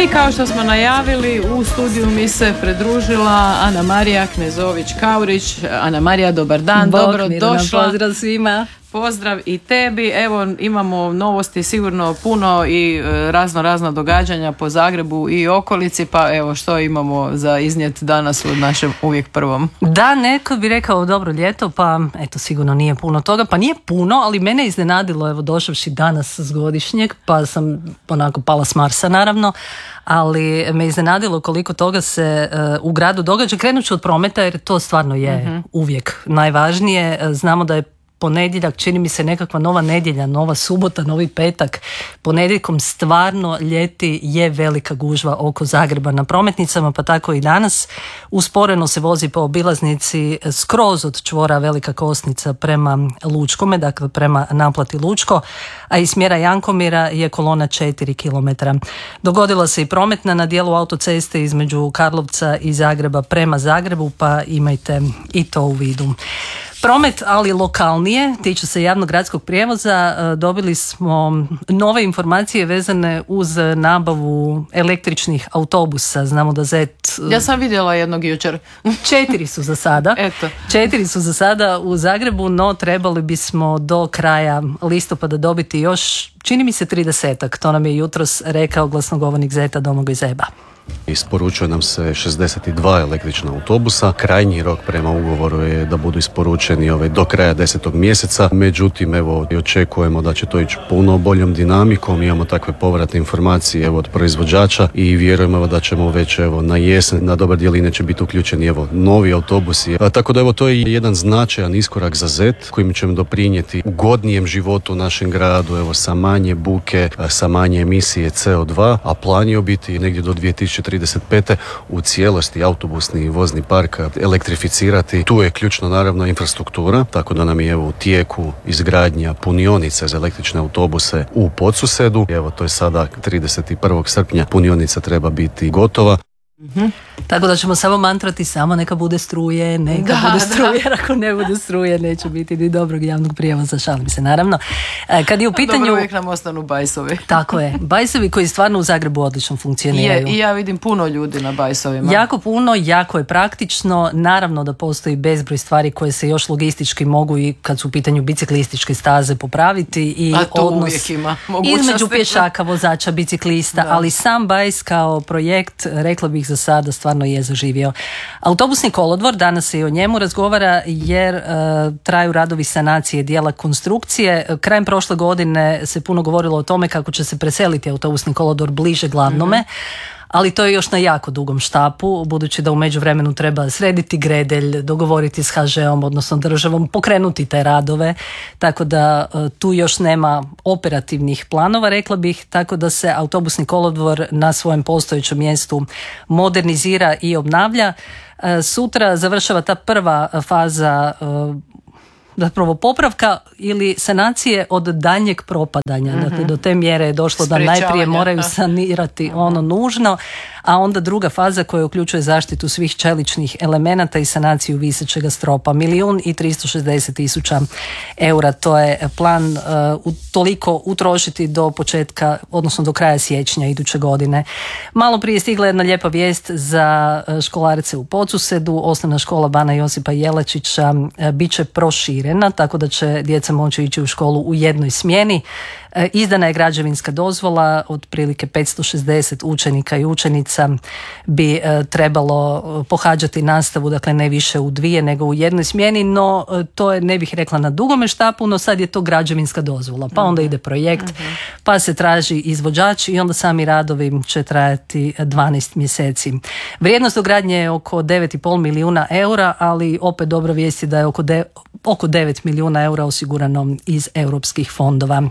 I kao što smo najavili, u studiju mi se pridružila Ana Marija Knezović-Kaurić. Ana Marija, dobar dan, dobro došla. Pozdrav svima. Pozdrav i tebi. Evo, imamo novosti sigurno puno i razno događanja po Zagrebu i okolici, pa evo što imamo za iznijet danas u našem uvijek prvom. Da, neko bi rekao dobro ljeto, pa eto sigurno nije puno toga, pa nije puno, ali mene iznenadilo, evo došavši danas s godišnjeg, pa sam onako pala s Marsa naravno, ali me iznenadilo koliko toga se u gradu događa. Krenut ću od prometa jer to stvarno je uvijek najvažnije. Znamo da je ponedjeljak, čini mi se nekakva nova nedjelja, nova subota, novi petak. Ponedjeljkom stvarno ljeti je velika gužva oko Zagreba na prometnicama, pa tako i danas. Usporeno se vozi po obilaznici skroz od čvora Velika Kosnica prema Lučkome, dakle prema naplati Lučko, a iz smjera Jankomira je kolona 4 km. Dogodila se i prometna na dijelu autoceste između Karlovca i Zagreba prema Zagrebu, pa imajte i to u vidu. Promet, ali lokalnije, tiče se javnog gradskog prijevoza. Dobili smo nove informacije vezane uz nabavu električnih autobusa. Znamo da ZET... Ja sam vidjela jednog jučer. 4 su za sada. Eto. 4 su za sada u Zagrebu, no trebali bismo do kraja listopada dobiti još, čini mi se 30-ak. To nam je jutros rekao glasnogovornik ZET-a Domagoj Zeba. Isporučuje nam se 62 električna autobusa. Krajnji rok prema ugovoru je da budu isporučeni do kraja 10. mjeseca. Međutim, evo, očekujemo da će to ići puno boljom dinamikom. Imamo takve povratne informacije od proizvođača i vjerujemo da ćemo već na jesen na dobar dio linije će biti uključeni novi autobusi. Tako da to je jedan značajan iskorak za ZET kojim ćemo doprinijeti ugodnijem životu u našem gradu, sa manje buke, sa manje emisije CO2, a plan je biti negdje do 2035. u cijelosti autobusni vozni park elektrificirati. Tu je ključno naravno infrastruktura, tako da nam je u tijeku izgradnja punionice za električne autobuse u Podsusedu. To je sada 31. srpnja punionica treba biti gotova. Tako da ćemo samo mantrati samo neka bude struje, jer ako ne bude struje neće biti ni dobrog javnog prijevoza, šalim se naravno. Kad je u pitanju... Dobro, uvijek nam ostanu bajsovi. Tako je, bajsovi koji stvarno u Zagrebu odlično funkcioniraju. I ja vidim puno ljudi na bajsovima. Jako puno, jako je praktično, naravno da postoji bezbroj stvari koje se još logistički mogu i kad su u pitanju biciklističke staze popraviti i odnos između pješaka, vozača, biciklista, ali sam bajs kao projekt, rekla bih za sada, stvarno je zaživio. Autobusni kolodvor, danas se i o njemu razgovara jer traju radovi sanacije dijela konstrukcije. Krajem prošle godine se puno govorilo o tome kako će se preseliti autobusni kolodvor bliže glavnome, ali to je još na jako dugom štapu, budući da u međuvremenu treba srediti gredelj, dogovoriti s HŽ-om, odnosno državom, pokrenuti te radove, tako da tu još nema operativnih planova, rekla bih, tako da se autobusni kolodvor na svojem postojećem mjestu modernizira i obnavlja. Sutra završava ta prva faza zapravo popravka ili sanacije od daljnjeg propadanja. Dakle, do te mjere je došlo da najprije moraju sanirati ono nužno, a onda druga faza koja uključuje zaštitu svih čeličnih elemenata i sanaciju visećega stropa. 1.360.000 eura, to je plan toliko utrošiti do početka, odnosno do kraja siječnja iduće godine. Malo prije stigla jedna lijepa vijest za školarice u Podsusedu. Osnovna škola Bana Josipa Jelačića bit će proširena, tako da će djeca moći ići u školu u jednoj smjeni. Izdana je građevinska dozvola, otprilike 560 učenika i učenica bi trebalo pohađati nastavu, dakle ne više u 2 nego u jednoj smjeni, no to je, ne bih rekla na dugome štapu, no sad je to građevinska dozvola, pa onda ide projekt, pa se traži izvođač i onda sami radovi će trajati 12 mjeseci. Vrijednost dogradnje je oko 9,5 milijuna eura, ali opet dobra vijest je da je oko 9 milijuna eura osigurano iz europskih fondova.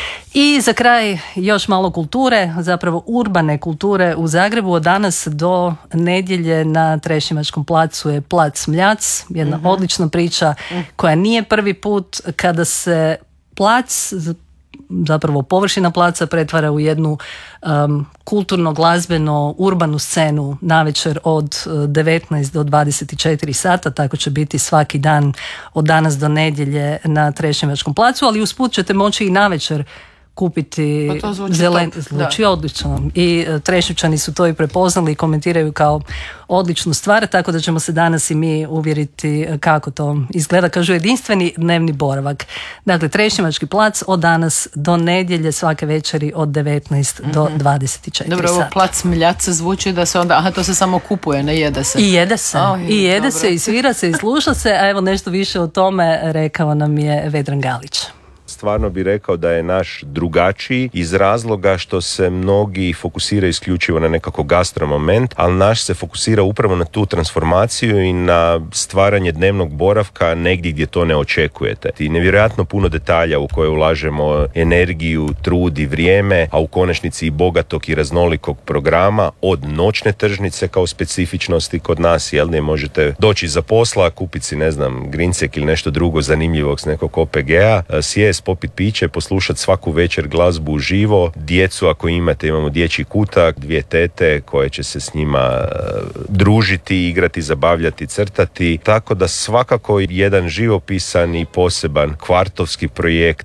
I za kraj još malo kulture, zapravo urbane kulture u Zagrebu. Od danas do nedjelje na Trešnjevačkom placu je plac Mljac, jedna odlična priča koja nije prvi put kada se plac, zapravo površina placa pretvara u jednu kulturno, glazbeno, urbanu scenu navečer od 19 do 24 sata, tako će biti svaki dan od danas do nedjelje na Trešnjevačkom placu, ali usput ćete moći i navečer kupiti zvuči odlično i Trešnjevčani su to i prepoznali i komentiraju kao odličnu stvar, tako da ćemo se danas i mi uvjeriti kako to izgleda. Kažu jedinstveni dnevni boravak. Dakle, Trešnjevački plac od danas do nedjelje svake večeri od 19 do 24 Dobro, ovo plac Miljaca zvuči da se onda, to se samo kupuje, ne jede se. I jede se, i svira se i sluša se, a evo nešto više o tome rekao nam je Vedran Galić. Stvarno bih rekao da je naš drugačiji iz razloga što se mnogi fokusiraju isključivo na nekako gastro moment, ali naš se fokusira upravo na tu transformaciju i na stvaranje dnevnog boravka negdje gdje to ne očekujete. I nevjerojatno puno detalja u koje ulažemo energiju, trud i vrijeme, a u konačnici i bogatog i raznolikog programa, od noćne tržnice kao specifičnosti kod nas, jel ne možete doći za posla, kupiti si, ne znam, grincek ili nešto drugo zanimljivog s nekog OPG-a, sjest, popit piće, poslušati svaku večer glazbu uživo, djecu ako imate, imamo dječji kutak, 2 tete koje će se s njima družiti, igrati, zabavljati, crtati, tako da svakako jedan živopisan i poseban kvartovski projekt.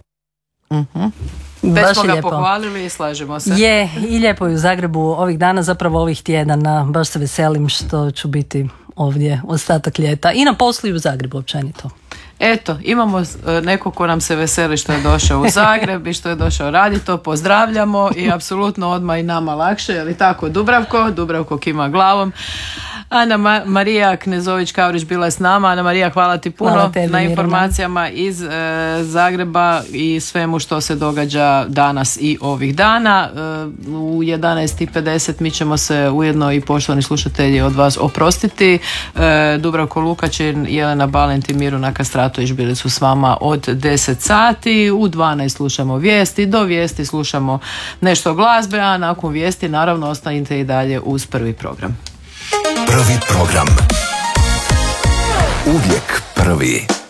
Već smo ga pohvalili i slažemo se. Je, i lijepo je u Zagrebu ovih dana, zapravo ovih tjedana, baš se veselim što ću biti ovdje ostatak ljeta i na poslu i u Zagrebu općenito. Eto, imamo neko ko nam se veseli što je došao u Zagreb i što je došao raditi, to pozdravljamo i apsolutno odmah i nama lakše, je li tako Dubravko kima glavom. Ana Marija Knezović-Kavrić bila je s nama. Ana Marija, hvala ti puno na informacijama iz Zagreba i svemu što se događa danas i ovih dana. U 11:50 mi ćemo se ujedno i poštovani slušatelji od vas oprostiti. Dubravko Lukačin, Jelena Balint i Miruna Kastratović bili su s vama od 10 sati. U 12 slušamo vijesti, do vijesti slušamo nešto glazbe, a nakon vijesti naravno ostanite i dalje uz prvi program. Prvi program. Uvijek prvi.